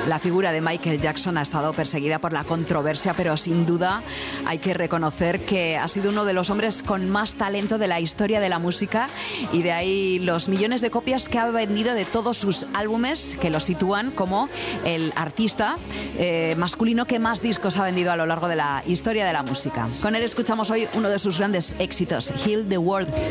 La figura de Michael Jackson ha estado perseguida por la controversia, pero sin duda hay que reconocer que ha sido uno de los hombres con más talento de la historia de la música, y de ahí los millones de copias que ha vendido de todos sus álbumes, que lo sitúan como el artista masculino que más discos ha vendido a lo largo de la historia de la música. Con él escuchamos hoy uno de sus grandes éxitos, Heal the World.